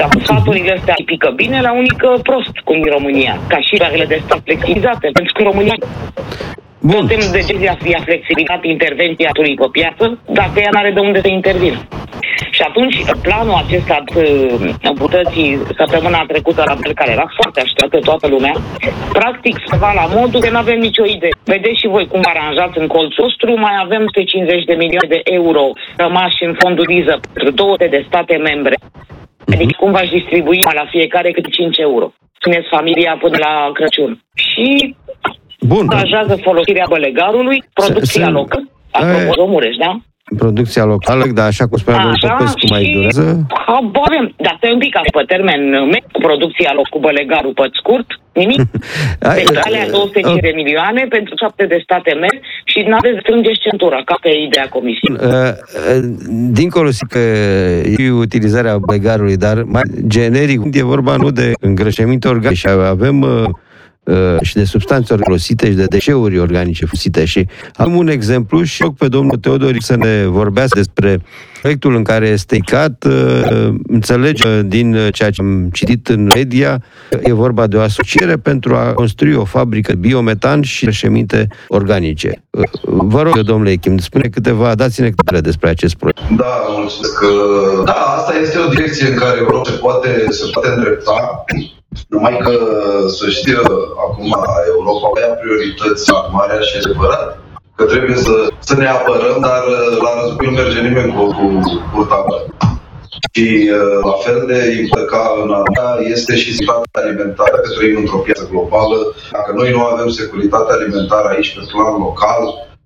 Și sfaturile astea pică bine, la unii că prost, cum e România. Ca și regulile de stat flexibilizate, pentru că România putem decizia să ia flexibilitate intervenția pe piață, dacă ea n-are de unde să intervină. Și atunci, planul acesta îmbutății săptămâna trecută la Bel, care era foarte așteptat de toată lumea, practic se va la modul că nu avem nicio idee. Vedeți și voi cum aranjați în colțul nostru, mai avem 150 de milioane de euro rămași în fondul viză pentru 200 de state membre. Adică cum v-aș distribui la fiecare câte 5 euro. Țineți familia până la Crăciun. Și încurajează folosirea bălegarului, producția locală. Apropo, Mureș, da? Producția locală, dar așa cum spunea domnul Popescu, mai durează? Avem, dar stai un pic, pe termen mediu, producția cu bălegarul pe scurt, nimic. Deci alea 200 de milioane pentru 7 de state membre și n-aveți strângeți centura, ca pe ideea comisiei. Dincolo că e utilizarea bălegarului, dar mai generic, e vorba nu de îngrășăminte organice, avem și de substanțe folosite și de deșeuri organice folosite. Și am un exemplu și rog pe domnul Teodoric să ne vorbească despre proiectul în care este indicat. Înțelege din ceea ce am citit în media, e vorba de o asociere pentru a construi o fabrică biometan și îngrășăminte organice. Vă rog, domnule Echim, dați-ne câteva despre acest proiect. Da, mulțumesc. Da, asta este o direcție în care Europa se poate îndrepta. Numai că, să știe, acum Europa avea priorități mari și adevărat că trebuie să ne apărăm, dar la război nu merge nimeni cu burta. Și la fel de important ca în America este și securitatea alimentară, că trăim într-o piață globală. Dacă noi nu avem securitate alimentară aici pe plan local,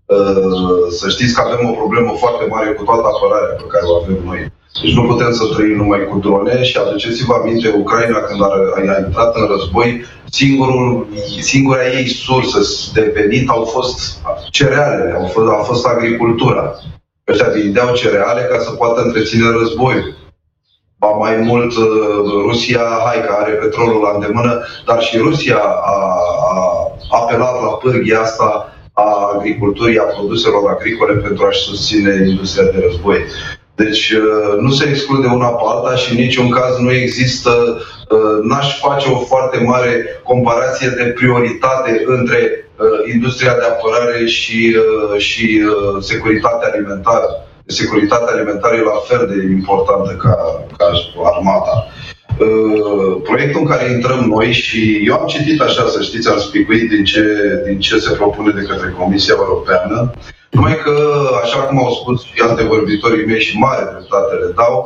să știți că avem o problemă foarte mare cu toată apărarea pe care o avem noi. Deci nu putem să trăim numai cu drone și aduceți-vă aminte, Ucraina când a intrat în război, singura ei sursă de venit au fost cerealele, a fost agricultura. Ăștia vindeau cereale ca să poată întreține războiul. Ba mai mult, Rusia, că are petrolul la îndemână, dar și Rusia a apelat la pârghia asta a agriculturii, a produselor agricole pentru a-și susține industria de război. Deci nu se exclude una pe alta și în niciun caz nu există, n-aș face o foarte mare comparație de prioritate între industria de apărare și securitatea alimentară. Securitatea alimentară e la fel de importantă ca armata. Proiectul în care intrăm noi și eu am citit așa, să știți, am spicuit din ce se propune de către Comisia Europeană. Numai că, așa cum au spus și antevorbitorii mei și mare dreptate le dau,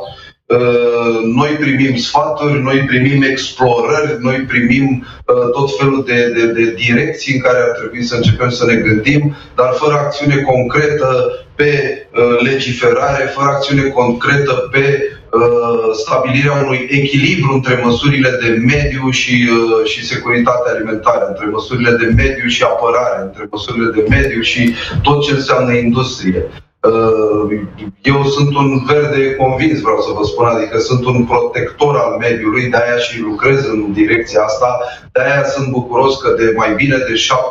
noi primim sfaturi, noi primim explorări, noi primim tot felul de direcții în care ar trebui să începem să ne gândim, dar fără acțiune concretă pe legiferare, fără acțiune concretă pe stabilirea unui echilibru între măsurile de mediu și securitate alimentară, între măsurile de mediu și apărare, între măsurile de mediu și tot ce înseamnă industrie. Eu sunt un verde convins, vreau să vă spun, adică sunt un protector al mediului, de-aia și lucrez în direcția asta, de-aia sunt bucuros că de mai bine de 7